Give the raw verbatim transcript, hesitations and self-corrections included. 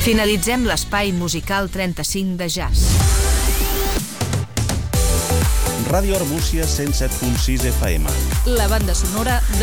Finalitzem l'espai musical trenta-cinc de jazz. Ràdio Arbúcies cent set punt sis F M. La banda sonora de